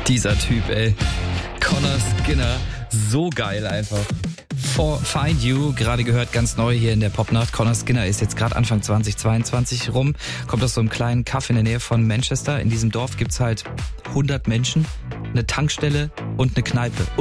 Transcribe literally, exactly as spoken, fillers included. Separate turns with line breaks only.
Dieser Typ, ey. Connor Skinner, so geil einfach. For Find You, gerade gehört, ganz neu hier in der Popnacht. Connor Skinner ist jetzt gerade Anfang zweitausendzweiundzwanzig rum, kommt aus so einem kleinen Kaff in der Nähe von Manchester. In diesem Dorf gibt's halt hundert Menschen, eine Tankstelle und eine Kneipe.